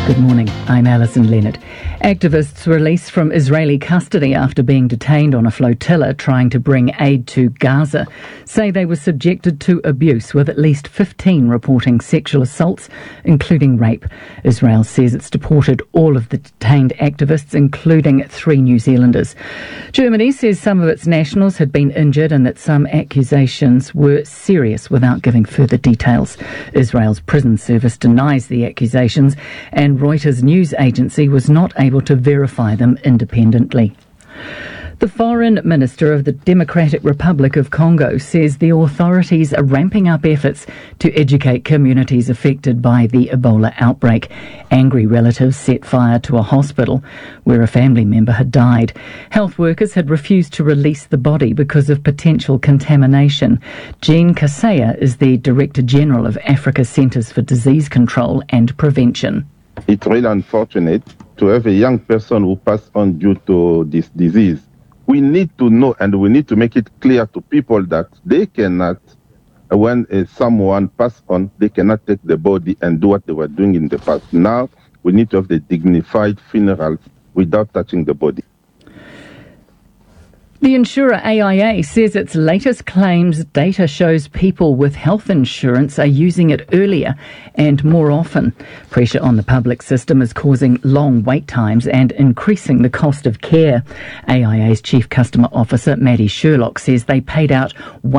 Good morning, I'm Alison Leonard. Activists released from Israeli custody after being detained on a flotilla trying to bring aid to Gaza say they were subjected to abuse, with at least 15 reporting sexual assaults, including rape. Israel says it's deported all of the detained activists, including 3 New Zealanders. Germany says some of its nationals had been injured and that some accusations were serious without giving further details. Israel's prison service denies the accusations, and Reuters news agency was not able to verify them independently. The Foreign Minister of the Democratic Republic of Congo says the authorities are ramping up efforts to educate communities affected by the Ebola outbreak. Angry relatives set fire to a hospital where a family member had died. Health workers had refused to release the body because of potential contamination. Jean Kaseya is the Director General of Africa Centres for Disease Control and Prevention. It's really unfortunate to have a young person who passed on due to this disease. We need to know, and we need to make it clear to people that they cannot, when someone passed on, they cannot take the body and do what they were doing in the past. Now, we need to have the dignified funeral without touching the body. The insurer AIA says its latest claims data shows people with health insurance are using it earlier and more often. Pressure on the public system is causing long wait times and increasing the cost of care. AIA's Chief Customer Officer, Maddie Sherlock, says they paid out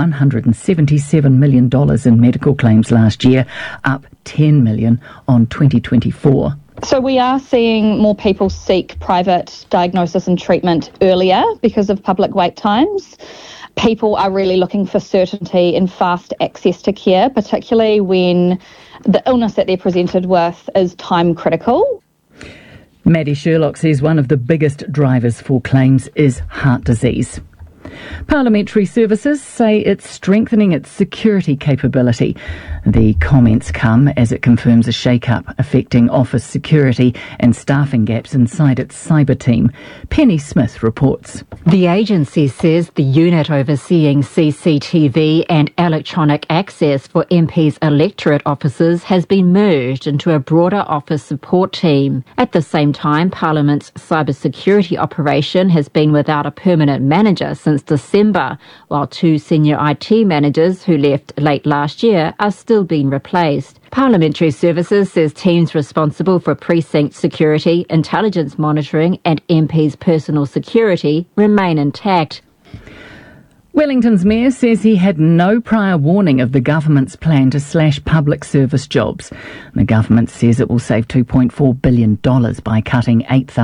$177 million in medical claims last year, up $10 million on 2024. So we are seeing more people seek private diagnosis and treatment earlier because of public wait times. People are really looking for certainty and fast access to care, particularly when the illness that they're presented with is time critical. Maddie Sherlock says one of the biggest drivers for claims is heart disease. Parliamentary Services say it's strengthening its security capability. The comments come as it confirms a shake-up affecting office security and staffing gaps inside its cyber team. Penny Smith reports. The agency says the unit overseeing CCTV and electronic access for MPs' electorate offices has been merged into a broader office support team. At the same time, Parliament's cybersecurity operation has been without a permanent manager since December, while 2 senior IT managers who left late last year are still being replaced. Parliamentary Services says teams responsible for precinct security, intelligence monitoring and MPs' personal security remain intact. Wellington's mayor says he had no prior warning of the government's plan to slash public service jobs. The government says it will save $2.4 billion by cutting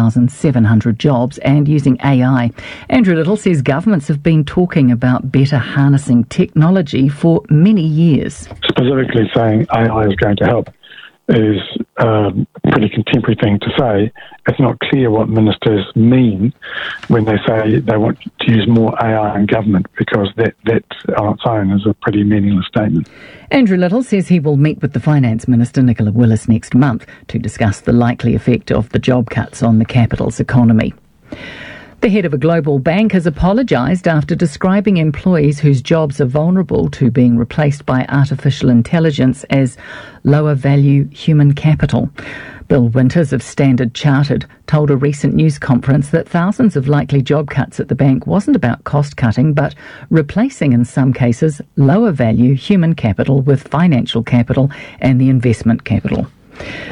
8,700 jobs and using AI. Andrew Little says governments have been talking about better harnessing technology for many years. Specifically saying AI is going to help is a pretty contemporary thing to say. It's not clear what ministers mean when they say they want to use more AI in government, because that on its own is a pretty meaningless statement. Andrew Little says he will meet with the Finance Minister, Nicola Willis, next month to discuss the likely effect of the job cuts on the capital's economy. The head of a global bank has apologised after describing employees whose jobs are vulnerable to being replaced by artificial intelligence as lower value human capital. Bill Winters of Standard Chartered told a recent news conference that thousands of likely job cuts at the bank wasn't about cost cutting, but replacing in some cases lower value human capital with financial capital and the investment capital.